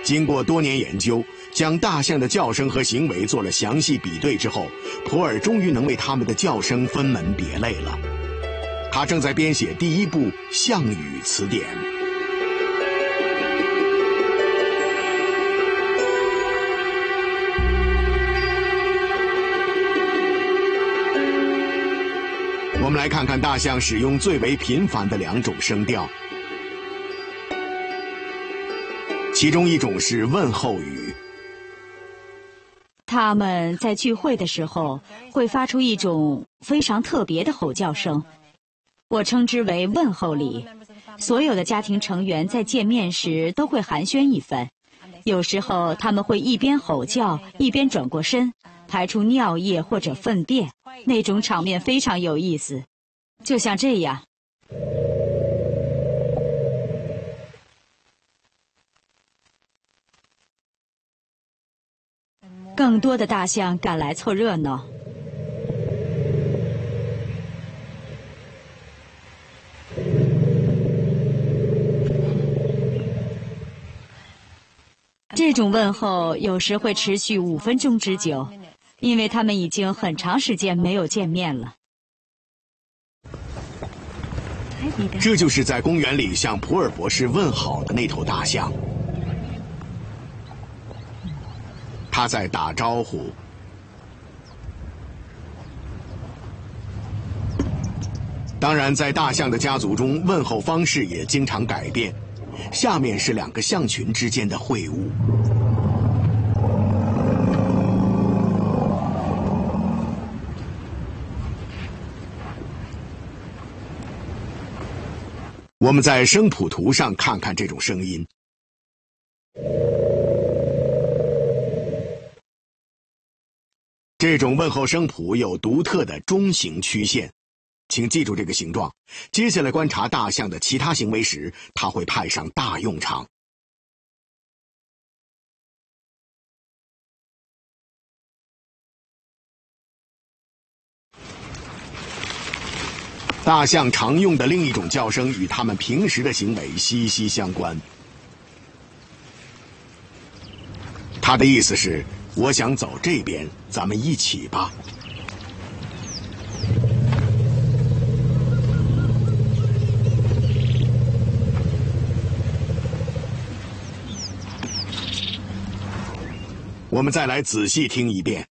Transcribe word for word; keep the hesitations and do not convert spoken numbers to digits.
经过多年研究，将大象的叫声和行为做了详细比对之后，普尔终于能为它们的叫声分门别类了。他正在编写第一部象语词典。我们来看看大象使用最为频繁的两种声调，其中一种是问候语。 他们在聚会的时候会发出一种非常特别的吼叫声，我称之为问候礼。所有的家庭成员在见面时都会寒暄一番，有时候他们会一边吼叫一边转过身，排出尿液或者粪便，那种场面非常有意思，就像这样。更多的大象赶来凑热闹。这种问候有时会持续五分钟之久，因为他们已经很长时间没有见面了。 这就是在公园里向普尔博士问好的那头大象，他在打招呼。当然，在大象的家族中，问候方式也经常改变。下面是两个象群之间的会晤。我们在声谱图上看看这种声音。这种问候声谱有独特的中型曲线，请记住这个形状。接下来观察大象的其他行为时，它会派上大用场。大象常用的另一种叫声与它们平时的行为息息相关。它的意思是，我想走这边，咱们一起吧。我们再来仔细听一遍。